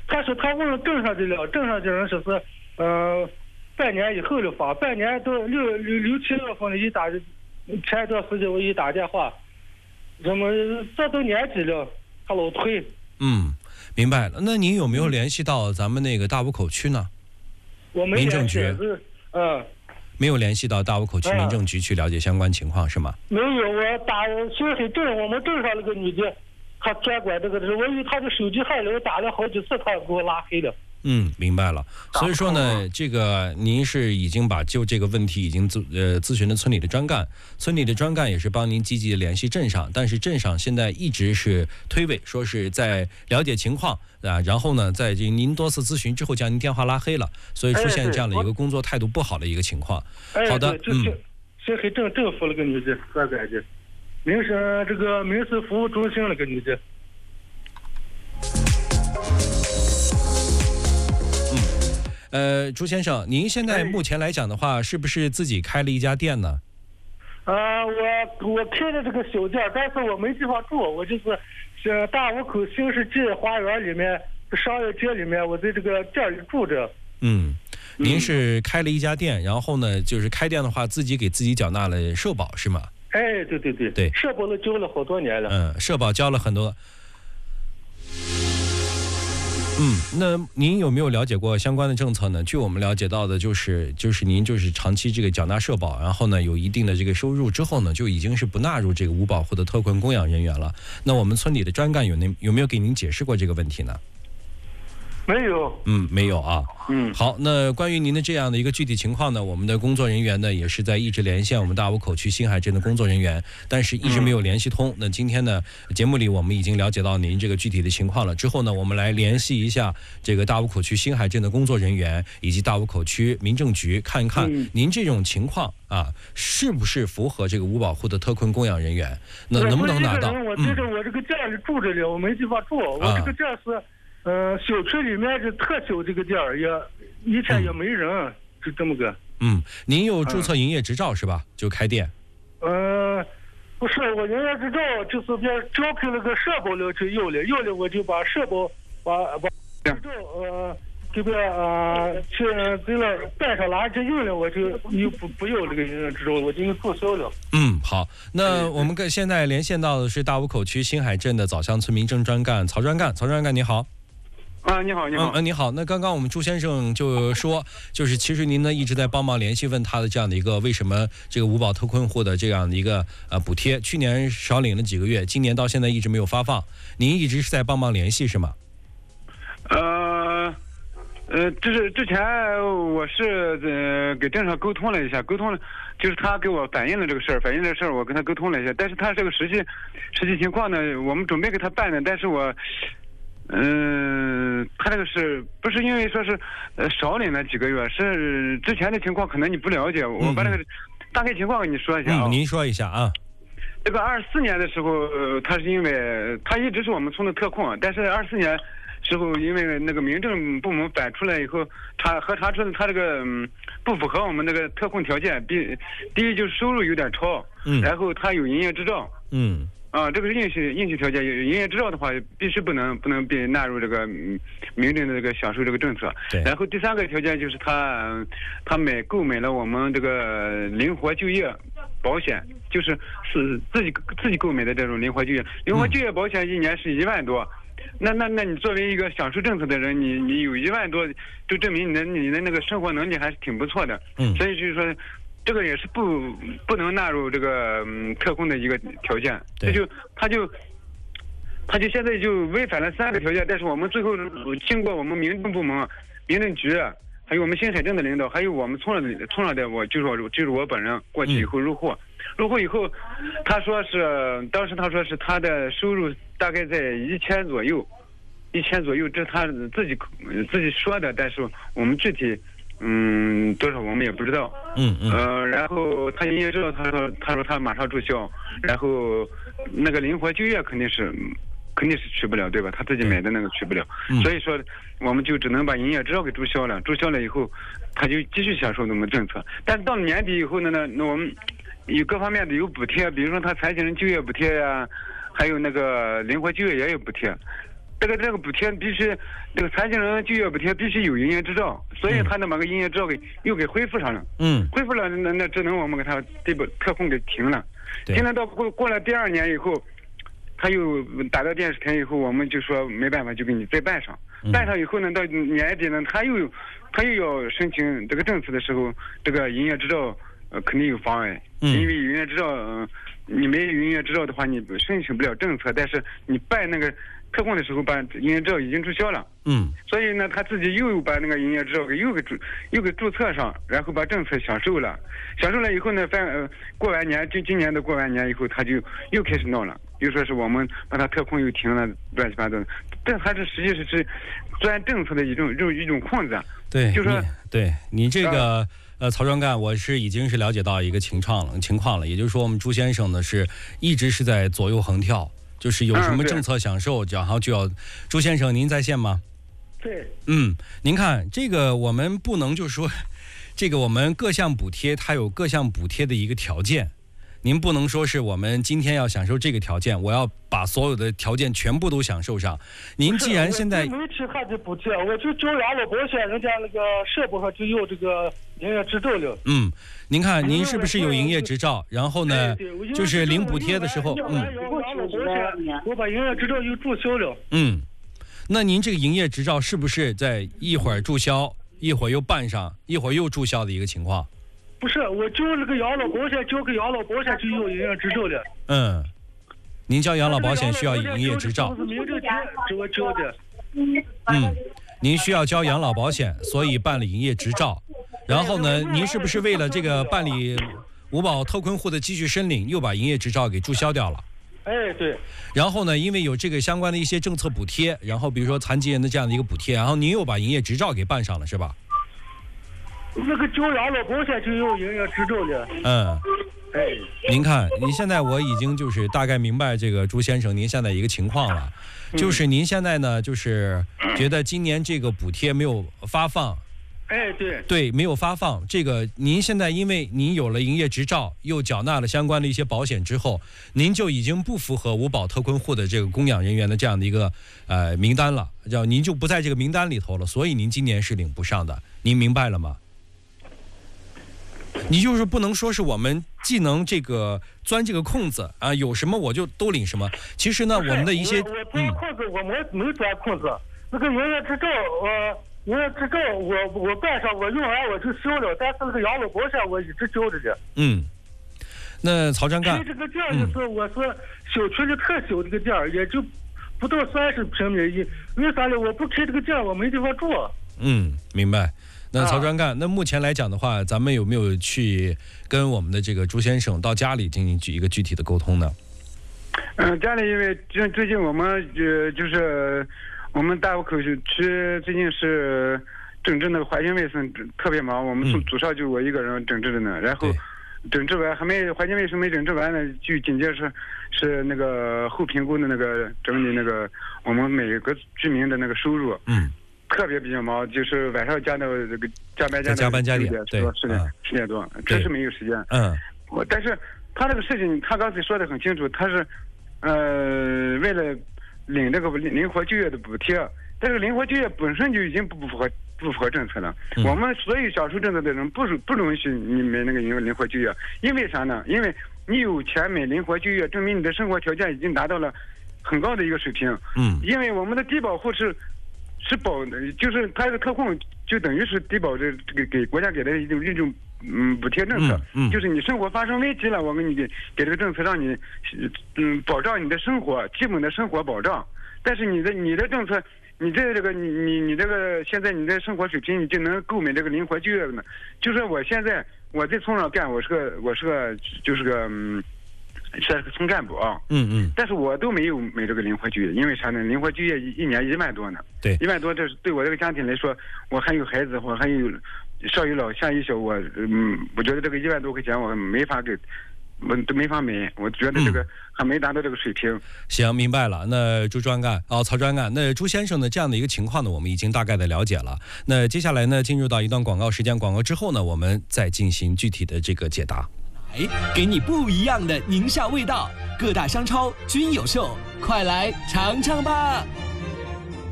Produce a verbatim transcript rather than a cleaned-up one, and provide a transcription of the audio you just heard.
他说他问了镇上的了，镇上的人说是，呃，半年以后的发，半年到六六六七月份的一打，前一段时间我一打电话，怎么这都年纪了，他老推。 嗯，明白了。那您有没有联系到咱们那个大沽口区呢？ 我没民政局。 嗯。 没有联系到大沽口区民政局去了解相关情况、嗯、是吗？ 没有，我打新水镇，我们镇上那个女的，她专管这个的，我以为她的手机号里我打了好几次，她给我拉黑了。 嗯，明白了。所以说呢，这个您是已经把就这个问题已经咨呃咨询了村里的专干，村里的专干也是帮您积极的联系镇上，但是镇上现在一直是推诿，说是在了解情况啊，然后呢，在这您多次咨询之后将您电话拉黑了，所以出现这样的一个工作态度不好的一个情况。 哎、 好的， 嗯，新黑镇政府那个女的，专管的，民生这个民事服务中心那个女的。 呃，朱先生，您现在目前来讲的话，是不是自己开了一家店呢？ 啊、呃，我我开的这个小店，但是我没地方住，我就是是大沽口新世纪花园里面商业街里面，我在这个店里住着。 嗯，您是开了一家店，然后呢，就是开店的话，自己给自己缴纳了社保是吗？ 哎，对对对对， 社保都交了好多年了。 嗯，社保交了很多。嗯，那您有没有了解过相关的政策呢？据我们了解到的，就是就是您就是长期这个缴纳社保，然后呢有一定的这个收入之后呢，就已经是不纳入这个无保护的特困供养人员了。那我们村里的专干有那有没有给您解释过这个问题呢？ 没有。 嗯，没有啊。 嗯， 好，那关于您的这样的一个具体情况呢，我们的工作人员呢也是在一直连线我们大沽口区新海镇的工作人员，但是一直没有联系通。嗯、那今天呢，节目里我们已经了解到您这个具体的情况了。之后呢，我们来联系一下这个大沽口区新海镇的工作人员以及大沽口区民政局，看一看您这种情况啊，是不是符合这个无保护的特困供养人员？那能不能拿到？ 我这个我这个店里住着了，我没地方住，我这个店是。呃，小区里面是特小这个店儿，也以前也没人，嗯、就这么个。 嗯，您有注册营业执照、嗯、是吧？就开店。 呃，不是，我营业执照就是别交给那个社保了去要了，要了我就把社保把把执照呃这边呃去给了带上拿去用了，我就又不不要这个营业执照，我就注销了。 嗯，好，那我们跟现在连线到的是大沽口区新海镇的枣乡村民政专干曹专干，曹专干你好。 啊，你好，你好， 嗯，你好。那刚刚我们朱先生就说，就是其实您呢一直在帮忙联系，问他的这样的一个为什么这个无保特困户的这样的一个呃补贴，去年少领了几个月，今年到现在一直没有发放，您一直是在帮忙联系是吗？ 呃，呃，这是之前我是呃给镇上沟通了一下，沟通了，就是他给我反映了这个事儿，反映这个事儿我跟他沟通了一下，但是他这个实际实际情况呢，我们准备给他办的，但是我。嗯，他这个是不是因为说是呃少领了几个月？是之前的情况可能你不了解，我把这个大概情况跟你说一下啊。 嗯，您说一下啊。 这个二四年的时候，呃、他是因为他一直是我们村的特困，但是二四年时候因为那个民政部门反出来以后，查核查出他这个、嗯、不符合我们那个特困条件，第第一就是收入有点超，嗯，然后他有营业执照，嗯。啊，这个是硬性硬性条件，有营业执照的话，必须不能不能被纳入这个民政的这个享受这个政策。 对。 然后第三个条件就是他他买购买了我们这个灵活就业保险，就是是自己自己购买的这种灵活就业灵活就业保险，一年是一万多。嗯、那那那你作为一个享受政策的人，你你有一万多，就证明你的你的那个生活能力还是挺不错的。嗯。所以就是说。这个也是不不能纳入这个、嗯、特困的一个条件，这就他就他就现在就违反了三个条件，但是我们最后经过我们民政部门、民政局，还有我们新海镇的领导，还有我们村上的村上的我就是我就是我本人过去以后入户，嗯、入户以后，他说是当时他说是他的收入大概在一千左右，一千左右，这是他自己自己说的，但是我们具体。嗯，多少我们也不知道。嗯嗯。呃，然后他营业执照，他说他说他马上注销，然后那个灵活就业肯定是肯定是取不了，对吧？他自己买的那个取不了，嗯、所以说我们就只能把营业执照给注销了。注销了以后，他就继续享受那么政策。但是到年底以后呢，那那我们有各方面的有补贴，比如说他残疾人就业补贴呀、啊，还有那个灵活就业也有补贴。 这个这个补贴必须，这个残疾人就业补贴必须有营业执照，所以他能把个营业执照给又给恢复上了。 嗯， 恢复了，那那只能我们给他这个特控给停了。停了到过过了第二年以后，他又打到电视台以后，我们就说没办法，就给你再办上。 嗯、 办上以后呢，到年底呢，他又他又要申请这个政策的时候，这个营业执照呃肯定有妨碍， 嗯、 因为营业执照、呃、你没有营业执照的话，你申请不了政策，但是你办那个特控的时候，把营业执照已经注销了。 嗯， 所以呢，他自己又把那个营业执照给又给注又给注册上，然后把政策享受了，享受了以后呢，反呃过完年就今年的过完年以后，他就又开始闹了，又说是我们把他特控又停了，乱七八糟的。这还是实际是是钻政策的一种一种一种空子。 对， 就说对你这个。呃，曹专干，我是已经是了解到一个情况了，情况了，也就是说，我们朱先生呢是一直是在左右横跳，就是有什么政策享受，然后就要。朱先生，您在线吗？ 对。 嗯，您看这个，我们不能就说，这个我们各项补贴它有各项补贴的一个条件，您不能说是我们今天要享受这个条件，我要把所有的条件全部都享受上。您既然现在没去看这补贴，我就交养老保险，人家那个社保上就有这个营业执照了。 嗯，您看您是不是有营业执照？然后呢，就是领补贴的时候，嗯， 我把营业执照又注销了。 嗯，那您这个营业执照是不是在一会儿注销，一会儿又办上，一会儿又注销的一个情况？ 不是，我交那个养老保险，交给养老保险就有营业执照了。 嗯，您交养老保险需要营业执照。 是民政局给我交的。 嗯，您需要交养老保险，所以办了营业执照。然后呢，您是不是为了这个办理五保特困户的继续申领，又把营业执照给注销掉了？ 哎，对。 然后呢，因为有这个相关的一些政策补贴，然后比如说残疾人的这样的一个补贴，然后您又把营业执照给办上了，是吧？ 那个交养老保险就有营业执照了。 嗯， 哎， 您看，您现在我已经就是大概明白这个朱先生您现在一个情况了，就是您现在呢，就是觉得今年这个补贴没有发放。 哎，对对，没有发放这个。您现在因为您有了营业执照，又缴纳了相关的一些保险之后，您就已经不符合五保特困户的这个供养人员的这样的一个呃名单了，叫您就不在这个名单里头了，所以您今年是领不上的。您明白了吗？你就是不能说是我们既能这个钻这个空子啊，有什么我就都领什么。其实呢，我们的一些我我钻空子，我没没钻空子。那个营业执照，呃，营业执照我我办上，我用完我就收了，但是那个养老保险我一直交着的。 嗯，那曹专干， 开这个店就是、嗯、我是小区里特小这个店，也就不到三十平米，为啥呢？我不开这个店，我没地方住。 嗯，明白。那曹专干，那目前来讲的话，咱们有没有去跟我们的这个朱先生到家里进行一个具体的沟通呢？ 嗯，家里因为最最近我们呃就是我们大户口区最近是整治那个环境卫生特别忙，我们组组上就我一个人整治的呢，然后整治完还没环境卫生没整治完呢，就紧接着是是那个后评估的那个整理那个我们每个居民的那个收入。嗯。特别比较忙，就是晚上加到这个加班加加班加点，对， 十点十点多，真是没有时间。嗯，我但是他这个事情，他刚才说的很清楚，他是呃为了领这个灵活就业的补贴，但是灵活就业本身就已经不符合不符合政策了。嗯、我们所有享受政策的人不不允许你买那个灵灵活就业，因为啥呢？因为你有钱买灵活就业，证明你的生活条件已经达到了很高的一个水平。嗯，因为我们的低保户是。是保，就是他这个特控，就等于是低保这这个给国家给的一种一种嗯补贴政策，嗯嗯、就是你生活发生危机了，我给你给给这个政策让你嗯保障你的生活基本的生活保障，但是你的你的政策，你这这个你你你这个现在你的生活水平你就能购买这个灵活就业呢？就说我现在我在村上干，我是个我是个就是个嗯。是个村干部啊，嗯嗯，但是我都没有买这个灵活就业，因为啥呢？灵活就业一年一万多呢，对，一万多，这是对我这个家庭来说，我还有孩子，我还有上有老下有小，我嗯，我觉得这个一万多块钱我没法给，我都没法买，我觉得这个还没达到这个水平。嗯、 行，明白了。那朱专干哦，曹专干，那朱先生的这样的一个情况呢，我们已经大概的了解了。那接下来呢，进入到一段广告时间，广告之后呢，我们再进行具体的这个解答。 给你不一样的宁夏味道，各大商超均有售，快来尝尝吧！